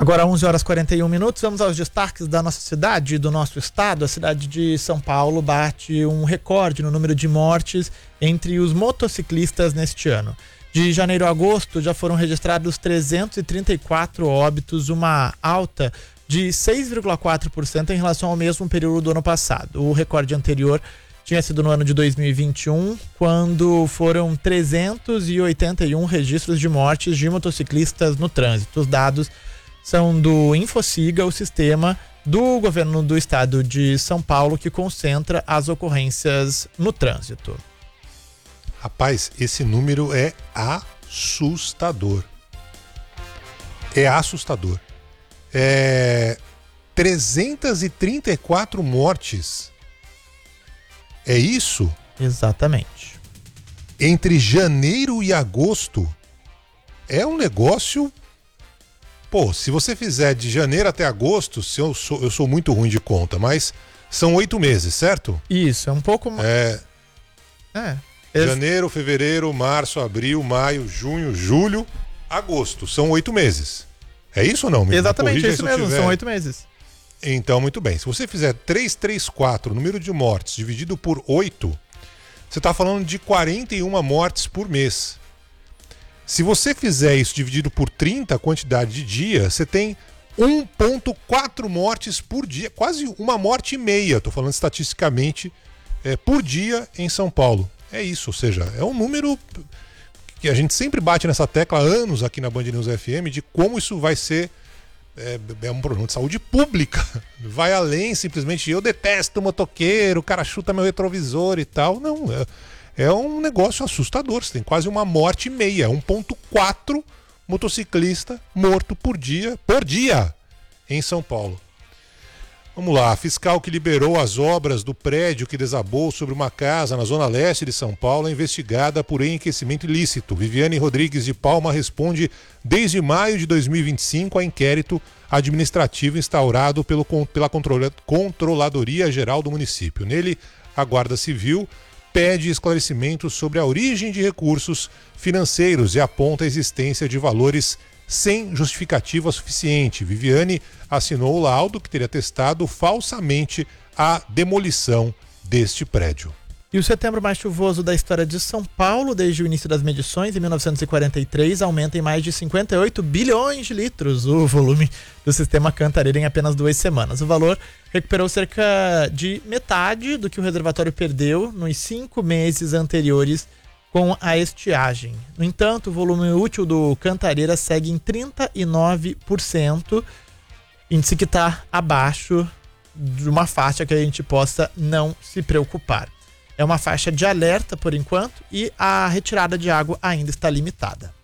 Agora 11 horas e 41 minutos, vamos aos destaques da nossa cidade, do nosso estado. A cidade de São Paulo bate um recorde no número de mortes entre os motociclistas neste ano. De janeiro a agosto já foram registrados 334 óbitos, uma alta de 6,4% em relação ao mesmo período do ano passado. O recorde anterior tinha sido no ano de 2021, quando foram 381 registros de mortes de motociclistas no trânsito. Os dados são do Infociga, o sistema do governo do estado de São Paulo que concentra as ocorrências no trânsito. Rapaz, esse número é assustador. É assustador. 334 mortes. É isso? Exatamente. Entre janeiro e agosto. É um negócio... Pô, se você fizer de janeiro até agosto, eu sou muito ruim de conta, mas são 8 meses, certo? Isso, é um pouco mais... Janeiro, fevereiro, março, abril, maio, junho, julho, agosto. São 8 meses. É isso ou não? Exatamente, é isso mesmo, são 8 meses. Então, muito bem. Se você fizer 334, o número de mortes, dividido por 8, você está falando de 41 mortes por mês. Se você fizer isso dividido por 30, a quantidade de dias, você tem 1,4 mortes por dia, quase uma morte e meia, estou falando estatisticamente, por dia em São Paulo. É isso, ou seja, é um número que a gente sempre bate nessa tecla há anos aqui na Band News FM de como isso vai ser um problema de saúde pública. Vai além simplesmente, eu detesto motoqueiro, o cara chuta meu retrovisor e tal. Não, é um negócio assustador. Você tem quase uma morte e meia, 1,4 motociclista morto por dia em São Paulo. Vamos lá, a fiscal que liberou as obras do prédio que desabou sobre uma casa na zona leste de São Paulo é investigada por enriquecimento ilícito. Viviane Rodrigues de Palma responde desde maio de 2025 a inquérito administrativo instaurado pela Controladoria Geral do município. Nele, a Guarda Civil pede esclarecimentos sobre a origem de recursos financeiros e aponta a existência de valores sem justificativa suficiente. Viviane assinou o laudo que teria atestado falsamente a demolição deste prédio. E o setembro mais chuvoso da história de São Paulo, desde o início das medições, em 1943, aumenta em mais de 58 bilhões de litros o volume do sistema Cantareira em apenas 2 semanas. O valor recuperou cerca de metade do que o reservatório perdeu nos 5 meses anteriores com a estiagem. No entanto, o volume útil do Cantareira segue em 39%, índice que está abaixo de uma faixa que a gente possa não se preocupar. É uma faixa de alerta por enquanto e a retirada de água ainda está limitada.